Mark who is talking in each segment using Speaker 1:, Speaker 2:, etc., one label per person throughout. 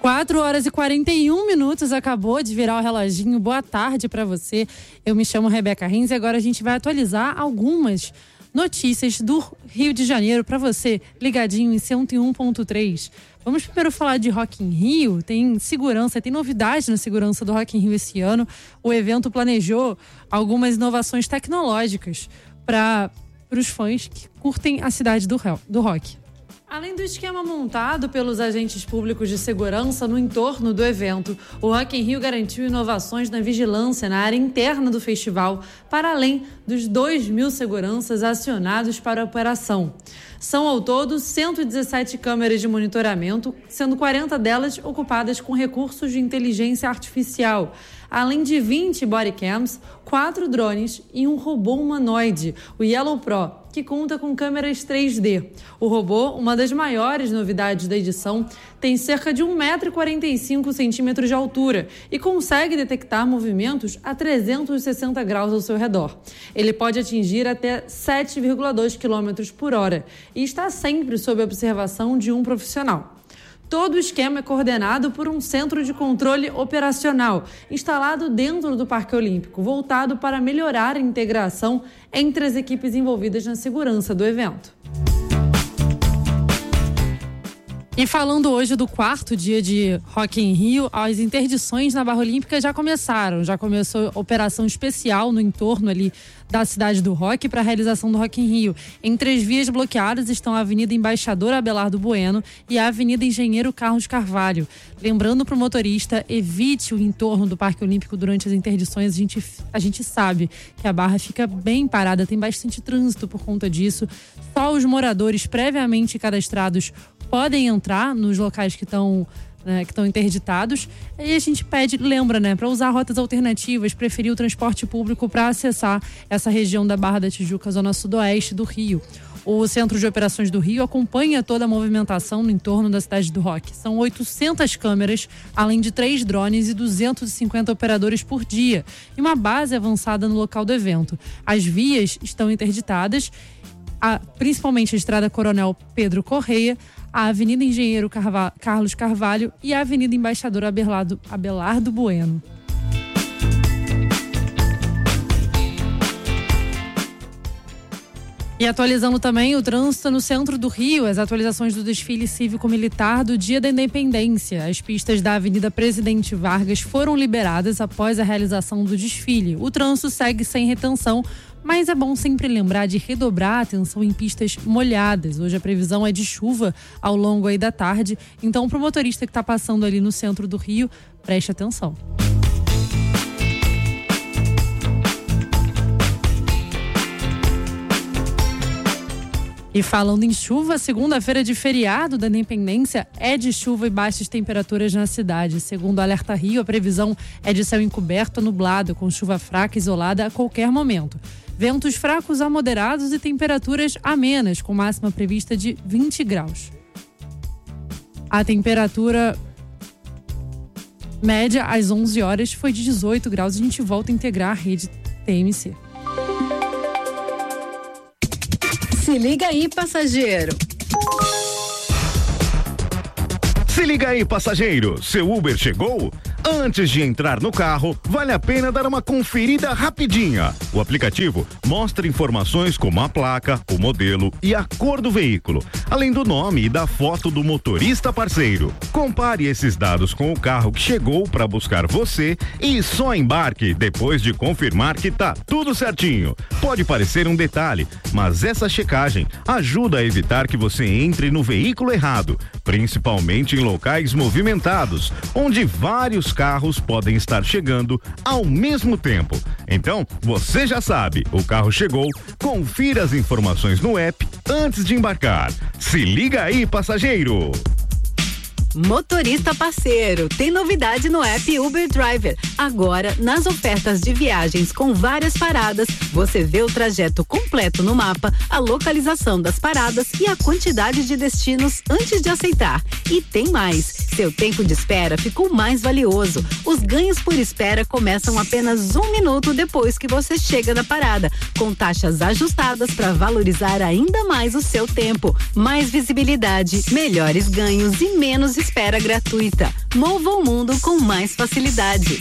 Speaker 1: 4h41, acabou de virar o reloginho. Boa tarde para você. Eu me chamo Rebeca Renz e agora a gente vai atualizar algumas notícias do Rio de Janeiro para você, ligadinho em 101.3. Vamos primeiro falar de Rock in Rio. Tem segurança, tem novidade na segurança do Rock in Rio esse ano. O evento planejou algumas inovações tecnológicas para os fãs que curtem a cidade do rock. Além do esquema montado pelos agentes públicos de segurança no entorno do evento, o Rock in Rio garantiu inovações na vigilância na área interna do festival, para além dos 2.000 seguranças acionados para a operação. São ao todo 117 câmeras de monitoramento, sendo 40 delas ocupadas com recursos de inteligência artificial, além de 20 bodycams, 4 drones e um robô humanoide, o Yellow Pro, que conta com câmeras 3D. O robô, uma das maiores novidades da edição, tem cerca de 1,45 m de altura e consegue detectar movimentos a 360 graus ao seu redor. Ele pode atingir até 7,2 km por hora e está sempre sob observação de um profissional. Todo o esquema é coordenado por um centro de controle operacional, instalado dentro do Parque Olímpico, voltado para melhorar a integração entre as equipes envolvidas na segurança do evento. E falando hoje do quarto dia de Rock in Rio, as interdições na Barra Olímpica já começaram. Já começou a operação especial no entorno ali da cidade do rock para a realização do Rock in Rio. Entre as vias bloqueadas estão a Avenida Embaixador Abelardo Bueno e a Avenida Engenheiro Carlos Carvalho. Lembrando para o motorista, evite o entorno do Parque Olímpico durante as interdições. A gente sabe que a Barra fica bem parada, tem bastante trânsito por conta disso. Só os moradores previamente cadastrados podem entrar nos locais que estão interditados. E a gente lembra, para usar rotas alternativas, preferir o transporte público para acessar essa região da Barra da Tijuca, zona sudoeste do Rio. O Centro de Operações do Rio acompanha toda a movimentação no entorno da cidade do rock. São 800 câmeras, além de 3 drones e 250 operadores por dia, e uma base avançada no local do evento. As vias estão interditadas, principalmente a Estrada Coronel Pedro Correia, a Avenida Engenheiro Carlos Carvalho e a Avenida Embaixador Abelardo Bueno. E atualizando também o trânsito no centro do Rio, as atualizações do desfile cívico-militar do Dia da Independência. As pistas da Avenida Presidente Vargas foram liberadas após a realização do desfile. O trânsito segue sem retenção, mas é bom sempre lembrar de redobrar a atenção em pistas molhadas. Hoje a previsão é de chuva ao longo aí da tarde, então para o motorista que está passando ali no centro do Rio, preste atenção. E falando em chuva, segunda-feira de feriado da Independência é de chuva e baixas temperaturas na cidade. Segundo o Alerta Rio, a previsão é de céu encoberto a nublado, com chuva fraca isolada a qualquer momento. Ventos fracos a moderados e temperaturas amenas, com máxima prevista de 20 graus. A temperatura média às 11 horas foi de 18 graus. A gente volta a integrar a rede TMC.
Speaker 2: Se liga aí, passageiro.
Speaker 3: Se liga aí, passageiro. Seu Uber chegou? Antes de entrar no carro, vale a pena dar uma conferida rapidinha. O aplicativo mostra informações como a placa, o modelo e a cor do veículo, além do nome e da foto do motorista parceiro. Compare esses dados com o carro que chegou para buscar você e só embarque depois de confirmar que tá tudo certinho. Pode parecer um detalhe, mas essa checagem ajuda a evitar que você entre no veículo errado, principalmente em locais movimentados, onde vários carros podem estar chegando ao mesmo tempo. Então, você já sabe, o carro chegou, confira as informações no app antes de embarcar. Se liga aí, passageiro!
Speaker 2: Motorista parceiro, tem novidade no app Uber Driver. Agora, nas ofertas de viagens com várias paradas, você vê o trajeto completo no mapa, a localização das paradas e a quantidade de destinos antes de aceitar. E tem mais, Seu tempo de espera ficou mais valioso. Os ganhos por espera começam apenas 1 minuto depois que você chega na parada, com taxas ajustadas para valorizar ainda mais o seu tempo. Mais visibilidade, melhores ganhos e menos espera gratuita. Mova o mundo com mais facilidade.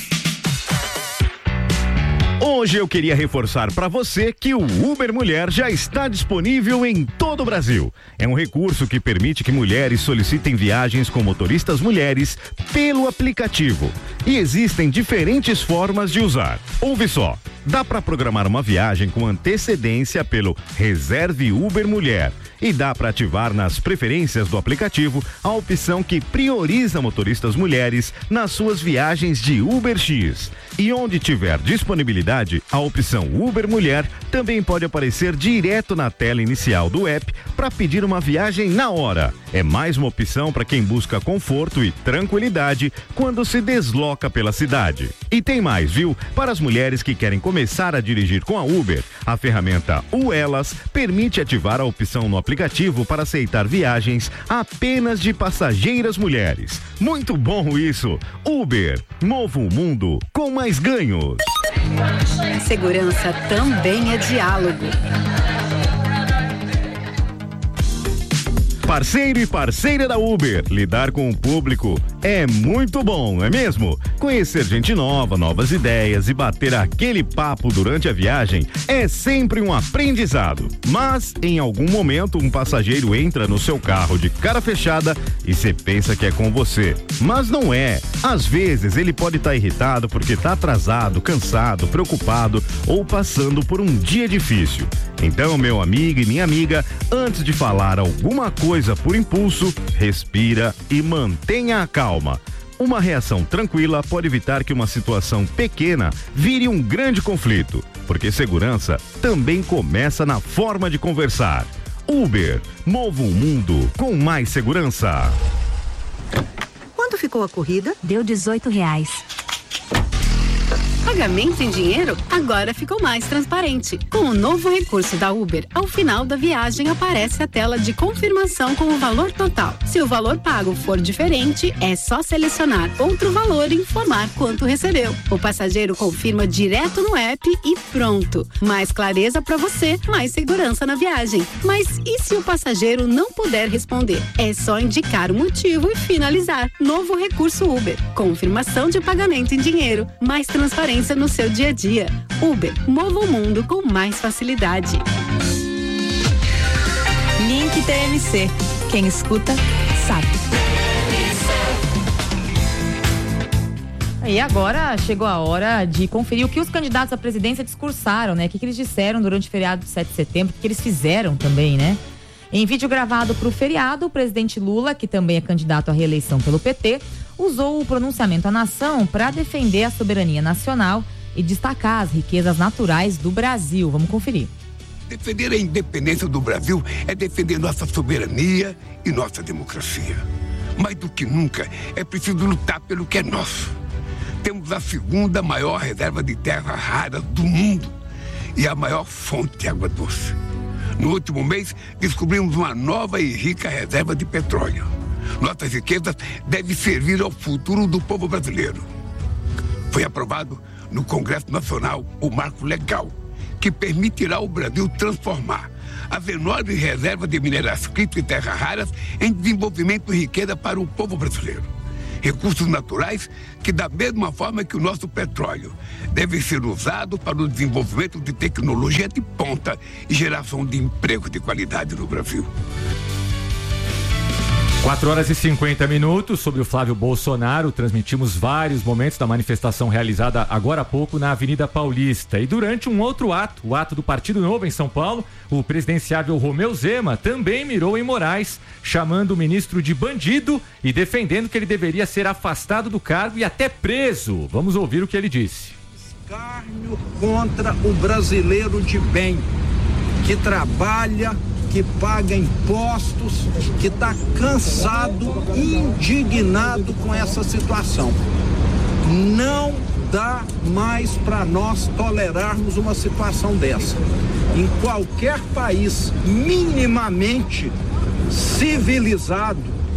Speaker 3: Hoje eu queria reforçar para você que o Uber Mulher já está disponível em todo o Brasil. É um recurso que permite que mulheres solicitem viagens com motoristas mulheres pelo aplicativo. E existem diferentes formas de usar. Ouve só, dá para programar uma viagem com antecedência pelo Reserve Uber Mulher. E dá para ativar nas preferências do aplicativo a opção que prioriza motoristas mulheres nas suas viagens de UberX. E onde tiver disponibilidade, a opção Uber Mulher também pode aparecer direto na tela inicial do app para pedir uma viagem na hora. É mais uma opção para quem busca conforto e tranquilidade quando se desloca pela cidade. E tem mais, viu? Para as mulheres que querem começar a dirigir com a Uber, a ferramenta Uelas permite ativar a opção no aplicativo para aceitar viagens apenas de passageiras mulheres. Muito bom isso! Uber, mova o mundo com mais ganhos.
Speaker 2: Segurança também é diálogo.
Speaker 3: Parceiro e parceira da Uber, lidar com o público é muito bom, não é mesmo? Conhecer gente nova, novas ideias e bater aquele papo durante a viagem é sempre um aprendizado. Mas, em algum momento, um passageiro entra no seu carro de cara fechada e você pensa que é com você. Mas não é. Às vezes, ele pode estar irritado porque está atrasado, cansado, preocupado ou passando por um dia difícil. Então, meu amigo e minha amiga, antes de falar alguma coisa por impulso, respira e mantenha a calma. Uma reação tranquila pode evitar que uma situação pequena vire um grande conflito, porque segurança também começa na forma de conversar. Uber, mova o mundo com mais segurança.
Speaker 2: Quanto ficou a corrida?
Speaker 4: Deu R$18.
Speaker 2: Pagamento em dinheiro agora ficou mais transparente. Com o novo recurso da Uber, ao final da viagem aparece a tela de confirmação com o valor total. Se o valor pago for diferente, é só selecionar outro valor e informar quanto recebeu. O passageiro confirma direto no app e pronto. Mais clareza para você, mais segurança na viagem. Mas e se o passageiro não puder responder? É só indicar o motivo e finalizar. Novo recurso Uber. Confirmação de pagamento em dinheiro. Mais transparência no seu dia a dia. Uber, mova o mundo com mais facilidade.
Speaker 4: Link TMC. Quem escuta, sabe.
Speaker 5: E agora chegou a hora de conferir o que os candidatos à presidência discursaram, né? O que eles disseram durante o feriado de 7 de setembro, o que eles fizeram também, né? Em vídeo gravado para o feriado, o presidente Lula, que também é candidato à reeleição pelo PT, usou o pronunciamento à nação para defender a soberania nacional e destacar as riquezas naturais do Brasil. Vamos conferir.
Speaker 6: Defender a independência do Brasil é defender nossa soberania e nossa democracia. Mais do que nunca, é preciso lutar pelo que é nosso. Temos a segunda maior reserva de terras raras do mundo e a maior fonte de água doce. No último mês, descobrimos uma nova e rica reserva de petróleo. Nossas riquezas devem servir ao futuro do povo brasileiro. Foi aprovado no Congresso Nacional o marco legal que permitirá ao Brasil transformar as enormes reservas de minerais críticos e terras raras em desenvolvimento e riqueza para o povo brasileiro. Recursos naturais que, da mesma forma que o nosso petróleo, devem ser usados para o desenvolvimento de tecnologia de ponta e geração de emprego de qualidade no Brasil.
Speaker 7: 4h50, sobre o Flávio Bolsonaro, transmitimos vários momentos da manifestação realizada agora há pouco na Avenida Paulista. E durante um outro ato, o ato do Partido Novo em São Paulo, o presidenciável Romeu Zema também mirou em Moraes, chamando o ministro de bandido e defendendo que ele deveria ser afastado do cargo e até preso. Vamos ouvir o que ele disse.
Speaker 8: Escárnio contra o brasileiro de bem, que trabalha, que paga impostos, que está cansado, indignado com essa situação. Não dá mais para nós tolerarmos uma situação dessa. Em qualquer país minimamente civilizado,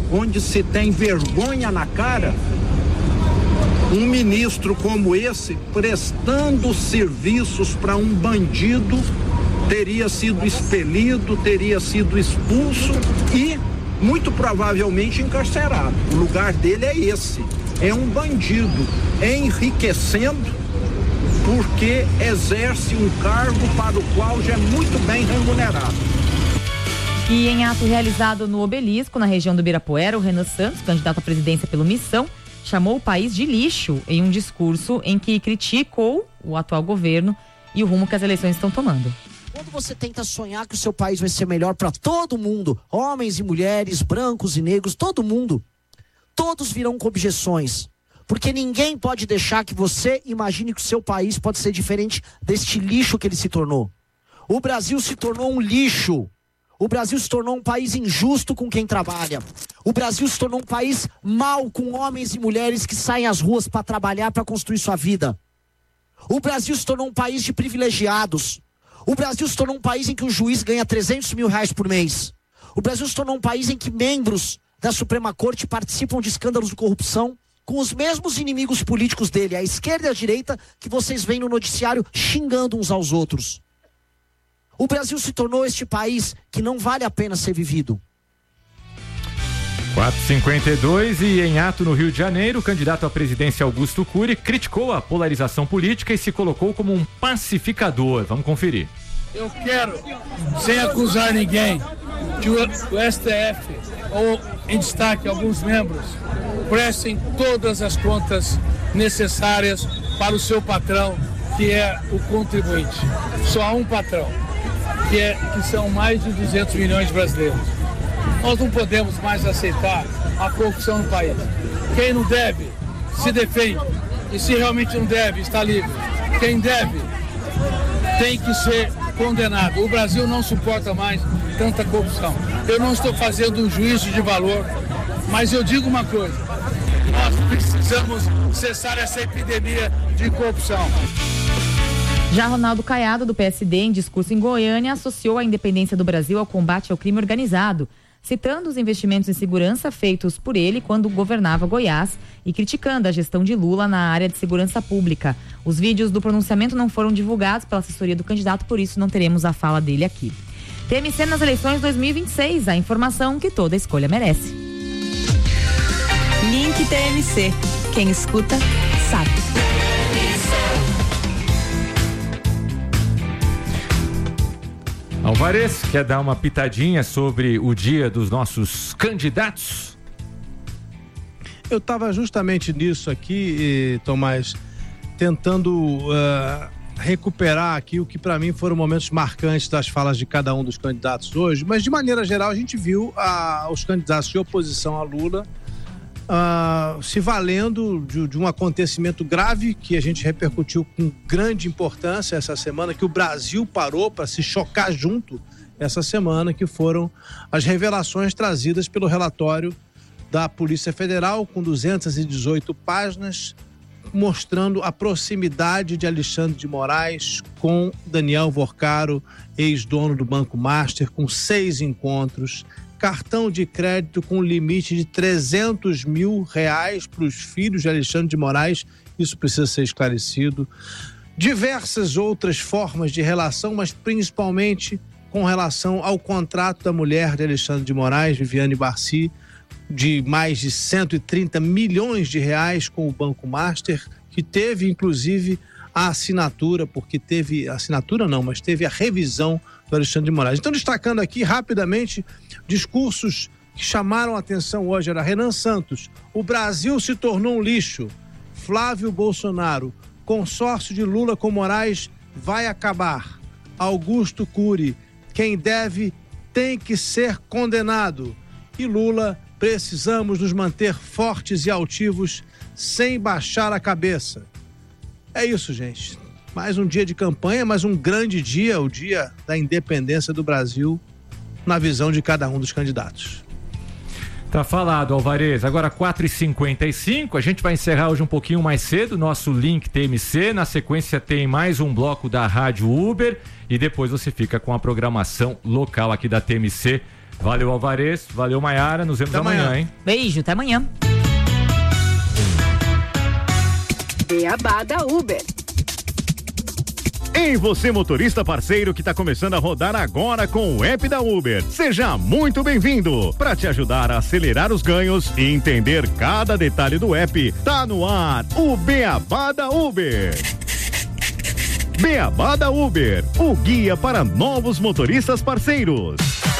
Speaker 8: onde se tem vergonha na cara, um ministro como esse, prestando serviços para um bandido, teria sido expelido, teria sido expulso e, muito provavelmente, encarcerado. O lugar dele é esse, é um bandido, enriquecendo porque exerce um cargo para o qual já é muito bem remunerado.
Speaker 5: E em ato realizado no Obelisco, na região do Ibirapuera, o Renan Santos, candidato à presidência pelo Missão, chamou o país de lixo em um discurso em que criticou o atual governo e o rumo que as eleições estão tomando.
Speaker 9: Quando você tenta sonhar que o seu país vai ser melhor para todo mundo, homens e mulheres, brancos e negros, todo mundo, todos virão com objeções. Porque ninguém pode deixar que você imagine que o seu país pode ser diferente deste lixo que ele se tornou. O Brasil se tornou um lixo. O Brasil se tornou um país injusto com quem trabalha. O Brasil se tornou um país mau com homens e mulheres que saem às ruas para trabalhar, para construir sua vida. O Brasil se tornou um país de privilegiados. O Brasil se tornou um país em que o juiz ganha R$300 mil por mês. O Brasil se tornou um país em que membros da Suprema Corte participam de escândalos de corrupção com os mesmos inimigos políticos dele, a esquerda e a direita, que vocês veem no noticiário xingando uns aos outros. O Brasil se tornou este país que não vale a pena ser vivido.
Speaker 7: 4h52 e em ato no Rio de Janeiro, o candidato à presidência Augusto Cury criticou a polarização política e se colocou como um pacificador. Vamos conferir.
Speaker 10: Eu quero, sem acusar ninguém, que o STF, ou em destaque alguns membros, prestem todas as contas necessárias para o seu patrão, que é o contribuinte. Só há um patrão, que são mais de 200 milhões de brasileiros. Nós não podemos mais aceitar a corrupção no país. Quem não deve, se defende. E se realmente não deve, está livre. Quem deve, tem que ser condenado. O Brasil não suporta mais tanta corrupção. Eu não estou fazendo um juízo de valor, mas eu digo uma coisa: nós precisamos cessar essa epidemia de corrupção.
Speaker 5: Já Ronaldo Caiado, do PSD, em discurso em Goiânia, associou a independência do Brasil ao combate ao crime organizado, citando os investimentos em segurança feitos por ele quando governava Goiás e criticando a gestão de Lula na área de segurança pública. Os vídeos do pronunciamento não foram divulgados pela assessoria do candidato, por isso não teremos a fala dele aqui. TMC nas eleições 2026, a informação que toda escolha merece.
Speaker 4: Link TMC. Quem escuta, sabe.
Speaker 7: Alvarez, quer dar uma pitadinha sobre o dia dos nossos candidatos?
Speaker 11: Eu estava justamente nisso aqui, Tomás, tentando recuperar aqui o que para mim foram momentos marcantes das falas de cada um dos candidatos hoje, mas de maneira geral a gente viu os candidatos de oposição a Lula se valendo de um acontecimento grave que a gente repercutiu com grande importância essa semana, que o Brasil parou para se chocar junto essa semana, que foram as revelações trazidas pelo relatório da Polícia Federal, com 218 páginas, mostrando a proximidade de Alexandre de Moraes com Daniel Vorcaro, ex-dono do Banco Master, com 6 encontros, cartão de crédito com limite de R$300 mil para os filhos de Alexandre de Moraes, isso precisa ser esclarecido. Diversas outras formas de relação, mas principalmente com relação ao contrato da mulher de Alexandre de Moraes, Viviane Barci, de mais de R$130 milhões com o Banco Master, que teve inclusive a assinatura, porque teve assinatura não, mas teve a revisão do Alexandre de Moraes. Então, destacando aqui rapidamente discursos que chamaram a atenção hoje, era Renan Santos: o Brasil se tornou um lixo. Flávio Bolsonaro: consórcio de Lula com Moraes vai acabar. Augusto Cury: quem deve tem que ser condenado. E Lula: precisamos nos manter fortes e altivos sem baixar a cabeça. É isso, gente. Mais um dia de campanha, mais um grande dia, o dia da independência do Brasil, na visão de cada um dos candidatos.
Speaker 7: Tá falado, Alvarez. Agora 4h55, a gente vai encerrar hoje um pouquinho mais cedo, nosso Link TMC. Na sequência tem mais um bloco da Rádio Uber e depois você fica com a programação local aqui da TMC Valeu, Alvarez. Valeu, Maiara. Nos vemos amanhã, hein?
Speaker 5: Beijo, até amanhã.
Speaker 2: Beabá da Uber.
Speaker 3: Ei, você motorista parceiro que está começando a rodar agora com o app da Uber. Seja muito bem-vindo. Para te ajudar a acelerar os ganhos e entender cada detalhe do app, tá no ar o Beabá da Uber. Beabá da Uber, o guia para novos motoristas parceiros.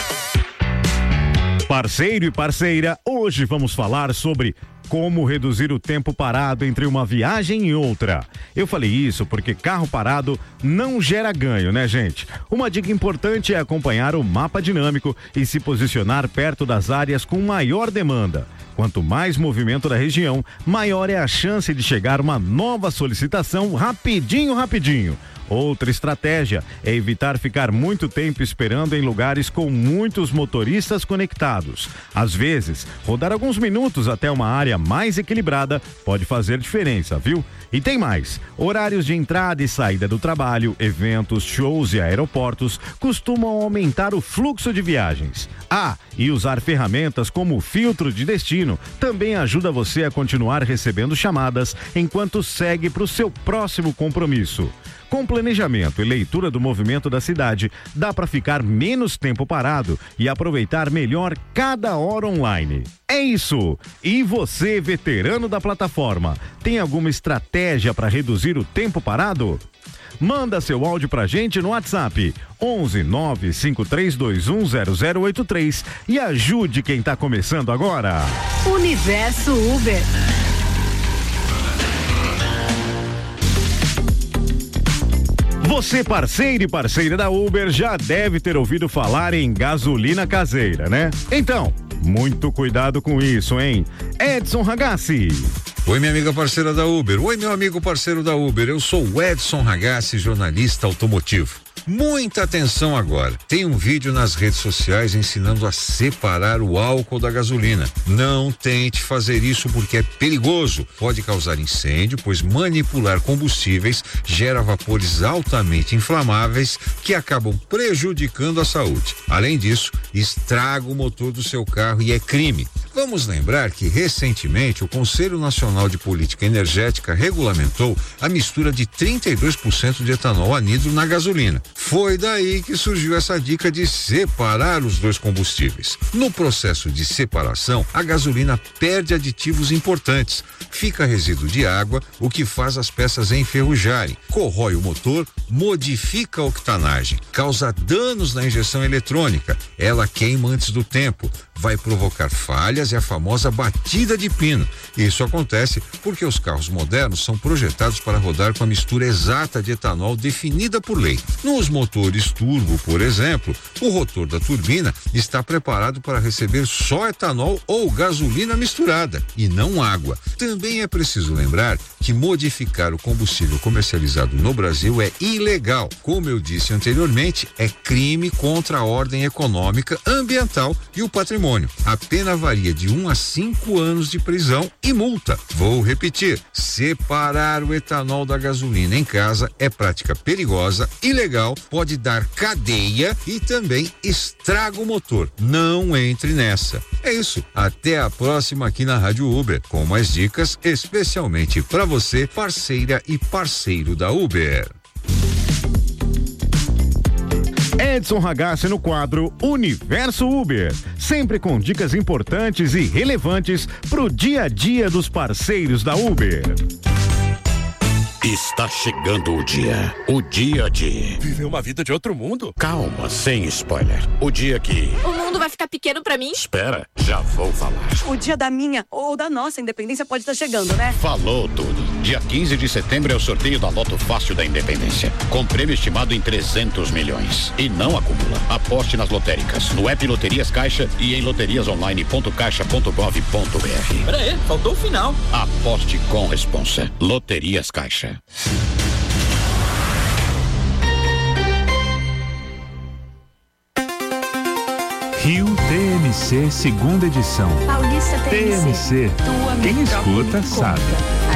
Speaker 3: Parceiro e parceira, hoje vamos falar sobre como reduzir o tempo parado entre uma viagem e outra. Eu falei isso porque carro parado não gera ganho, né, gente? Uma dica importante é acompanhar o mapa dinâmico e se posicionar perto das áreas com maior demanda. Quanto mais movimento da região, maior é a chance de chegar uma nova solicitação rapidinho. Outra estratégia é evitar ficar muito tempo esperando em lugares com muitos motoristas conectados. Às vezes, rodar alguns minutos até uma área mais equilibrada pode fazer diferença, viu? E tem mais, horários de entrada e saída do trabalho, eventos, shows e aeroportos costumam aumentar o fluxo de viagens. E usar ferramentas como o filtro de destino também ajuda você a continuar recebendo chamadas enquanto segue para o seu próximo compromisso. Com planejamento e leitura do movimento da cidade, dá para ficar menos tempo parado e aproveitar melhor cada hora online. É isso! E você, veterano da plataforma, tem alguma estratégia para reduzir o tempo parado? Manda seu áudio pra gente no WhatsApp 11 95321 0083 e ajude quem tá começando agora.
Speaker 2: Universo Uber.
Speaker 3: Você, parceiro e parceira da Uber, já deve ter ouvido falar em gasolina caseira, né? Então, muito cuidado com isso, hein? Edson Ragazzi.
Speaker 12: Oi, minha amiga parceira da Uber. Oi, meu amigo parceiro da Uber. Eu sou o Edson Ragazzi, jornalista automotivo. Muita atenção agora. Tem um vídeo nas redes sociais ensinando a separar o álcool da gasolina. Não tente fazer isso porque é perigoso. Pode causar incêndio, pois manipular combustíveis gera vapores altamente inflamáveis que acabam prejudicando a saúde. Além disso, estraga o motor do seu carro e é crime. Vamos lembrar que recentemente o Conselho Nacional de Política Energética regulamentou a mistura de 32% de etanol anidro na gasolina. Foi daí que surgiu essa dica de separar os dois combustíveis. No processo de separação, a gasolina perde aditivos importantes. Fica resíduo de água, o que faz as peças enferrujarem, corrói o motor, modifica a octanagem, causa danos na injeção eletrônica. Ela queima antes do tempo, vai provocar falhas e a famosa batida de pino. Isso acontece porque os carros modernos são projetados para rodar com a mistura exata de etanol definida por lei. Nos motores turbo, por exemplo, o rotor da turbina está preparado para receber só etanol ou gasolina misturada e não água. Também é preciso lembrar que modificar o combustível comercializado no Brasil é ilegal. Como eu disse anteriormente, é crime contra a ordem econômica, ambiental e o patrimônio. A pena varia de 1 a 5 anos de prisão e multa. Vou repetir, separar o etanol da gasolina em casa é prática perigosa, ilegal, pode dar cadeia e também estraga o motor. Não entre nessa. É isso. Até a próxima aqui na Rádio Uber, com mais dicas especialmente para você, parceira e parceiro da Uber.
Speaker 3: Edson Ragazzi no quadro Universo Uber, sempre com dicas importantes e relevantes pro dia a dia dos parceiros da Uber.
Speaker 13: Está chegando o dia de
Speaker 14: viver uma vida de outro mundo.
Speaker 13: Calma, sem spoiler. O dia que
Speaker 15: o mundo vai ficar pequeno pra mim?
Speaker 13: Espera, já vou falar.
Speaker 15: O dia da minha ou da nossa independência pode estar chegando, né?
Speaker 13: Falou tudo. Dia 15 de setembro é o sorteio da Loto Fácil da Independência, com prêmio estimado em 300 milhões. E não acumula. Aposte nas lotéricas, no app Loterias Caixa e em loteriasonline.caixa.gov.br.
Speaker 14: Pera aí, faltou o final.
Speaker 13: Aposte com responsa. Loterias Caixa.
Speaker 16: Rio TMC, segunda edição.
Speaker 15: Paulista TMC.
Speaker 16: Quem escuta sabe.